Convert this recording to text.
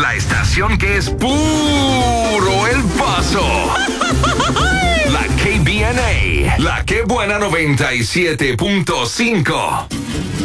La estación que es puro El Paso. La KBNA. La Que Buena 97.5.